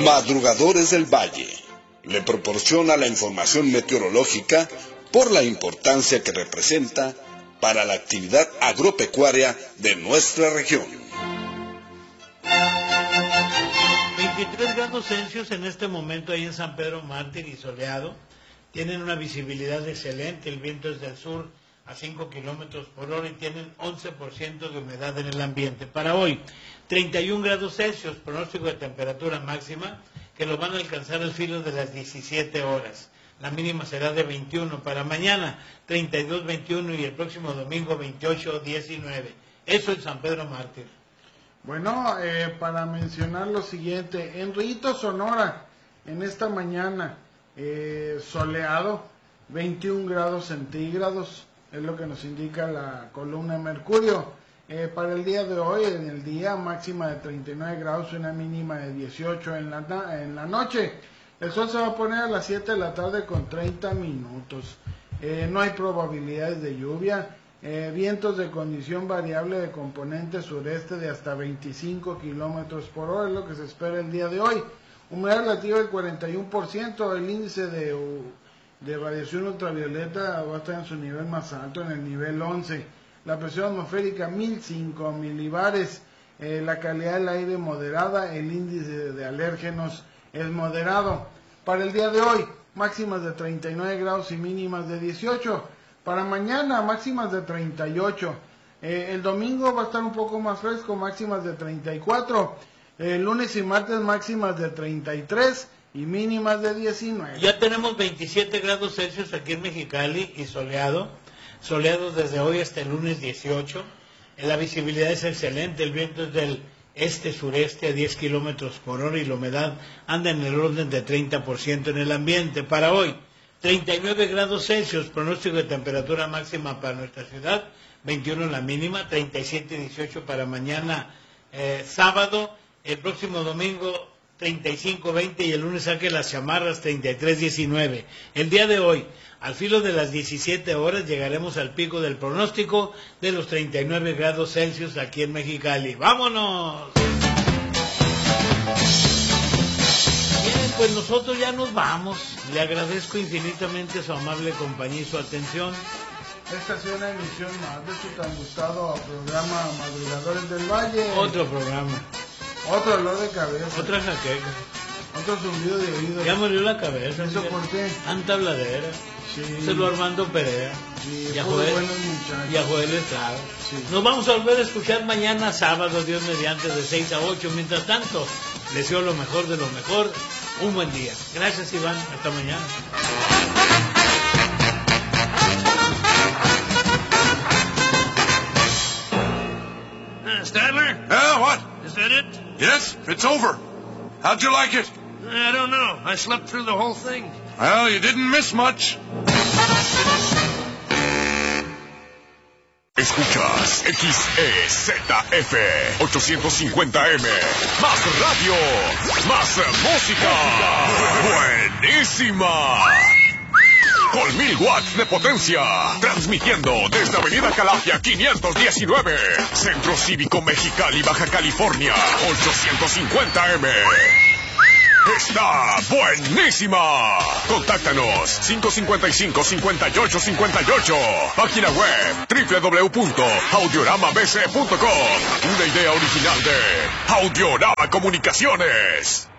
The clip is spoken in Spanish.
Madrugadores del Valle le proporciona la información meteorológica por la importancia que representa para la actividad agropecuaria de nuestra región. 23 grados Celsius en este momento ahí en San Pedro Mártir y soleado. Tienen una visibilidad excelente, el viento es del sur a 5 kilómetros por hora y tienen 11% de humedad en el ambiente. Para hoy, 31 grados Celsius, pronóstico de temperatura máxima, que lo van a alcanzar al filo de las 17 horas. La mínima será de 21. Para mañana, 32, 21 y el próximo domingo, 28, 19. Eso en San Pedro Mártir. Bueno, para mencionar lo siguiente, en Rillito, Sonora, en esta mañana, soleado, 21 grados centígrados, es lo que nos indica la columna de mercurio. Para el día de hoy, en el día, máxima de 39 grados, una mínima de 18 en la noche. El sol se va a poner a las 7 de la tarde con 30 minutos. No hay probabilidades de lluvia. Vientos de condición variable de componente sureste de hasta 25 kilómetros por hora, es lo que se espera el día de hoy. Humedad relativa del 41%, el índice de radiación ultravioleta va a estar en su nivel más alto, en el nivel 11. La presión atmosférica 1005 milibares, la calidad del aire moderada, el índice de alérgenos es moderado. Para el día de hoy, máximas de 39 grados y mínimas de 18. Para mañana, máximas de 38. El domingo va a estar un poco más fresco, máximas de 34. Lunes y martes, máximas de 33 y mínimas de 19. Ya tenemos 27 grados Celsius aquí en Mexicali y soleado. Soleado desde hoy hasta el lunes 18. La visibilidad es excelente, el viento es del este-sureste a 10 kilómetros por hora y la humedad anda en el orden de 30% en el ambiente. Para hoy, 39 grados Celsius, pronóstico de temperatura máxima para nuestra ciudad, 21 la mínima, 37 y 18 para mañana sábado, el próximo domingo 35-20 y el lunes saque las chamarras 33-19. El día de hoy, al filo de las 17 horas, llegaremos al pico del pronóstico de los 39 grados Celsius aquí en Mexicali. ¡Vámonos! Bien, pues nosotros ya nos vamos. Le agradezco infinitamente su amable compañía y su atención. Esta ha sido una emisión más de su tan gustado programa Madrugadores del Valle. Otro programa. Otro dolor de cabeza. Otra jaqueca. Otro zumbido de oído. Ya murió la cabeza. ¿Eso por qué? Tanta habladera. Sí. Se lo Armando Perea. Sí, y a Joel Estrada. Sí. Nos vamos a volver a escuchar mañana sábado, Dios mediante, de 6 a 8. Mientras tanto, les deseo lo mejor de lo mejor. Un buen día. Gracias, Iván. Hasta mañana. Stadler? What? Is that it? Yes, it's over. How'd you like it? I don't know. I slept through the whole thing. Well, you didn't miss much. Escuchas XEZF 850M. Más radio, más música. Buenísima. Con 1000 watts de potencia. Transmitiendo desde Avenida Calafia 519. Centro Cívico Mexicali, Baja California. 850M. Está buenísima. Contáctanos 555-5858. Página web www.audioramabc.com. Una idea original de Audiorama Comunicaciones.